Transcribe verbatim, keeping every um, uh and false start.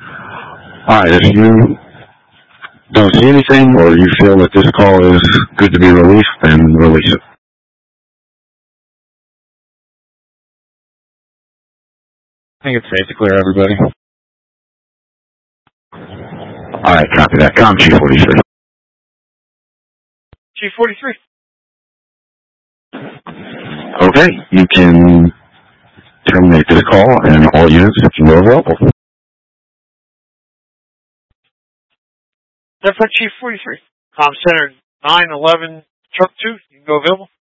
Alright, if you don't see anything or you feel that this call is good to be released, then release it. I think it's safe to clear everybody. Alright, copy that. Com Chief forty-three. Chief forty-three. Okay, you can terminate this call and all units if you are available. That's Chief forty-three. Com Center nine eleven Truck two. You can go available.